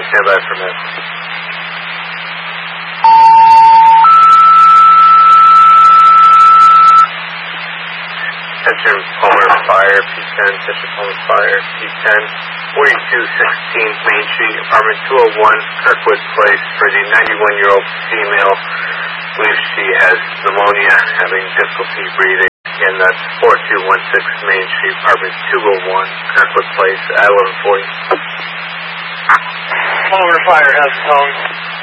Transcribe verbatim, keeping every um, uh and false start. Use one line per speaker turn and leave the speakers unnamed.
stand by for med. Attention Palmer Fire, P ten, attention Palmer Fire, P ten, forty-two sixteen Main Street, apartment two oh one, Kirkwood Place, for the ninety-one-year-old female. I believe she has pneumonia, having difficulty breathing. Again, that's four two one six Main Street, apartment two oh one, Kirkwood Place, at eleven forty.
Palmer Fire has phone.